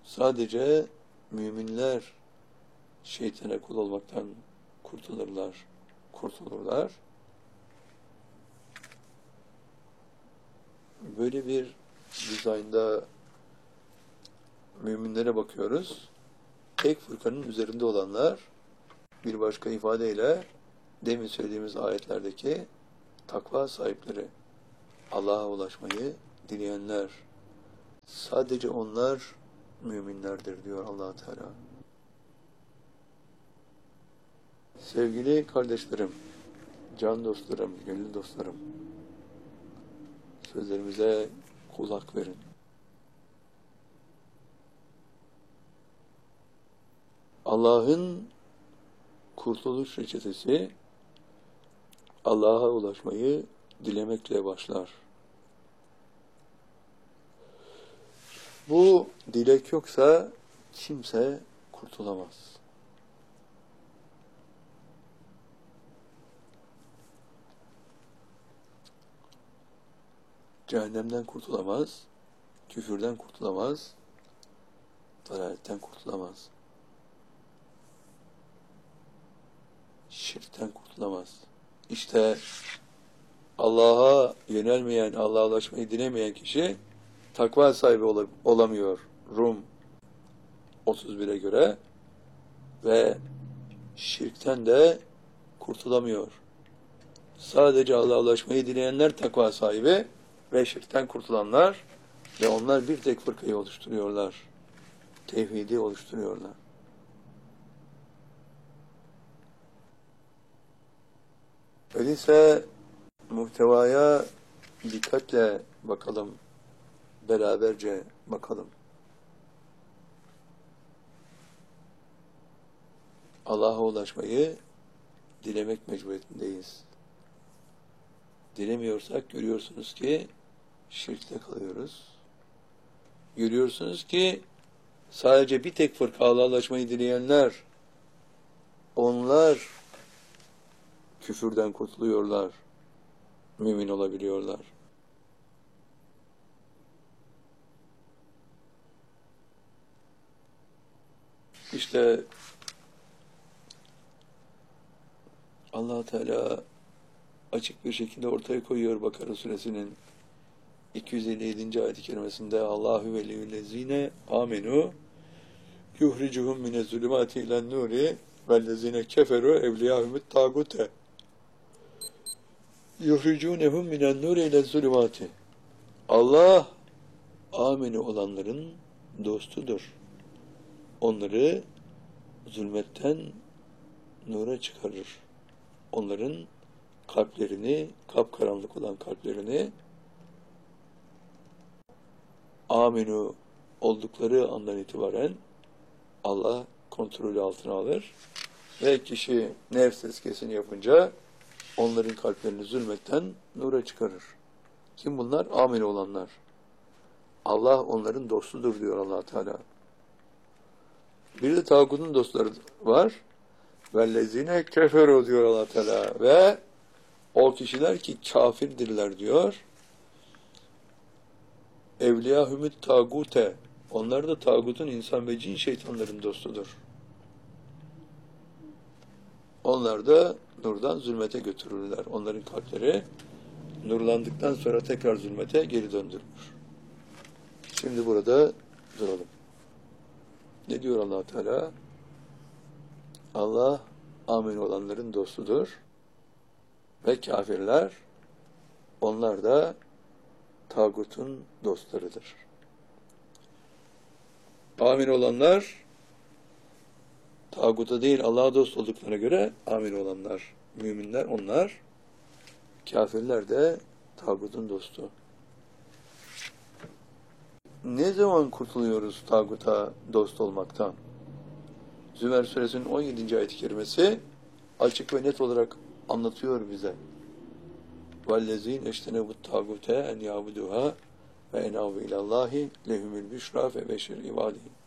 Sadece müminler şeytana kul olmaktan kurtulurlar. Böyle bir dizaynda müminlere bakıyoruz. Tek fırkanın üzerinde olanlar, bir başka ifadeyle demin söylediğimiz ayetlerdeki takva sahipleri, Allah'a ulaşmayı dileyenler, sadece onlar müminlerdir diyor Allah Teala. Sevgili kardeşlerim, can dostlarım, gönül dostlarım, sözlerimize kulak verin. Allah'ın kurtuluş reçetesi, Allah'a ulaşmayı dilemekle başlar. Bu dilek yoksa kimse kurtulamaz. Cehennemden kurtulamaz, küfürden kurtulamaz, dalaletten kurtulamaz. Şirkten kurtulamaz. İşte Allah'a yönelmeyen, Allah'a ulaşmayı dilemeyen kişi takva sahibi olamıyor. Rum 31'e göre ve şirkten de kurtulamıyor. Sadece Allah'a ulaşmayı dileyenler takva sahibi ve şirkten kurtulanlar ve onlar bir tek fırkayı oluşturuyorlar. Tevhidi oluşturuyorlar. Öyleyse muhtevaya dikkatle bakalım, beraberce bakalım. Allah'a ulaşmayı dilemek mecburiyetindeyiz. Dilemiyorsak görüyorsunuz ki şirkte kalıyoruz. Görüyorsunuz ki sadece bir tek fırka Allah'a ulaşmayı dileyenler, onlar küfürden kurtuluyorlar, mümin olabiliyorlar. İşte Allah Teala açık bir şekilde ortaya koyuyor Bakara suresinin 257. ayet-i kerimesinde Allahu veliyyüllezine amenu yuhricuhum minez-zulümati ilen-nuri vellezine keferu evliyahumut tagute yuhricunehum minen-nuri ile-zulümati. Allah amenu olanların dostudur. Onları zulmetten nura çıkarır. Onların kalplerini, kapkaranlık olan kalplerini aminu oldukları andan itibaren Allah kontrolü altına alır ve kişi nefs tezkiyesini yapınca onların kalplerini zulmetten nura çıkarır. Kim bunlar? Aminu olanlar. Allah onların dostudur diyor Allah Teala. Bir de tağutun dostları var. Vellezine keferu diyor Allah Teala ve o kişiler ki kafirdirler diyor. Evliyahumut tagute. Onlar da tağutun insan ve cin şeytanların dostudur. Onlar da nurdan zulmete götürürler. Onların kalpleri nurlandıktan sonra tekrar zulmete geri döndürülür. Şimdi burada duralım. Ne diyor Allah Teala? Allah amin olanların dostudur ve kafirler onlar da tağutun dostlarıdır. Amin olanlar tağuta değil Allah'a dost olduklarına göre amin olanlar, müminler onlar, kafirler de tağutun dostu. Ne zaman kurtuluyoruz tağuta dost olmaktan? Zümer suresinin 17. ayet-i kerimesi açık ve net olarak anlatıyor bize. وَالَّذ۪ينَ اَشْتَنَبُ التَّاغُوتَ اَنْ يَعْبُدُوهَا وَاَنَابُ اِلَى اللّٰهِ لَهُمُ الْبُشْرَى فَبَشِّرْ عِبَادِهِ